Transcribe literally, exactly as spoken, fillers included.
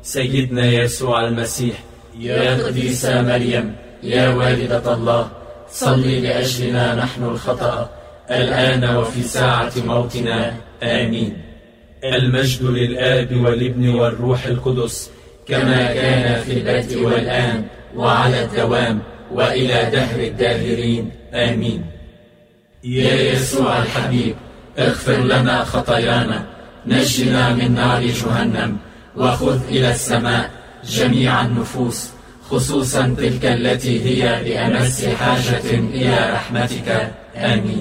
سيدنا يسوع المسيح، يا قديسة مريم يا والدة الله، صلي لأجلنا نحن الخطأ الآن وفي ساعة موتنا، آمين. المجد للآب والابن والروح القدس، كما كان في البدء والآن وعلى الدوام وإلى دهر الداهرين، آمين. يا يسوع الحبيب، اغفر لنا خطايانا، نجنا من نار جهنم، وخذ إلى السماء جميع النفوس، خصوصا تلك التي هي بأمس حاجة إلى رحمتك، آمين.